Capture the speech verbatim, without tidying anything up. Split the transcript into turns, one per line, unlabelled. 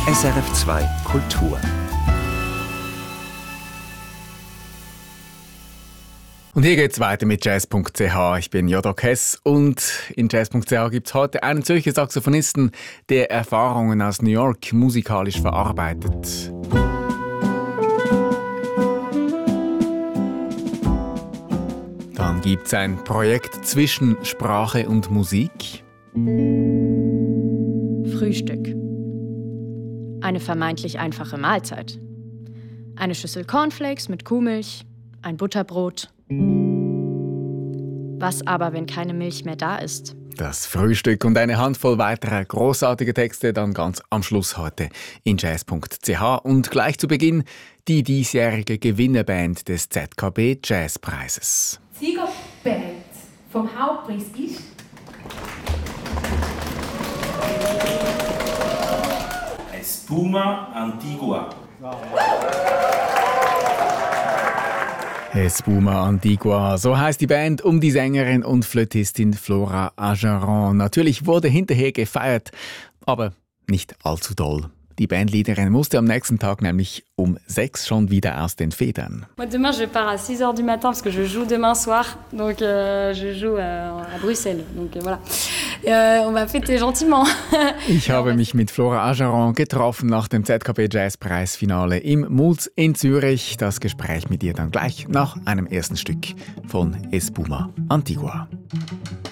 S R F zwei Kultur.
Und hier geht's weiter mit Jazz Punkt C H. Ich bin Jodok Hess und in Jazz Punkt C H gibt's heute einen Zürcher Saxophonisten, der Erfahrungen aus New York musikalisch verarbeitet. Dann gibt's ein Projekt zwischen Sprache und Musik.
Frühstück. Eine vermeintlich einfache Mahlzeit. Eine Schüssel Cornflakes mit Kuhmilch, ein Butterbrot. Was aber, wenn keine Milch mehr da ist?
Das Frühstück und eine Handvoll weiterer großartiger Texte dann ganz am Schluss heute in Jazz Punkt C H. Und gleich zu Beginn die diesjährige Gewinnerband des Z K B Jazzpreises.
Die Siegerband vom Hauptpreis ist
Espuma Antigua.
Espuma Antigua, so heißt die Band um die Sängerin und Flötistin Flora Ageron. Natürlich wurde hinterher gefeiert, aber nicht allzu doll. Die Bandleaderin musste am nächsten Tag nämlich um sechs schon wieder aus den Federn.
Moi, demain, je pars à six heures du matin parce que je joue demain soir. Donc, euh, je joue euh, à Bruxelles. Donc, euh, voilà. Euh, on va fêter gentiment.
Ich habe mich mit Flora Ageron getroffen nach dem Z K B Jazzpreisfinale im Mulz in Zürich. Das Gespräch mit ihr dann gleich nach einem ersten Stück von Espuma Antigua.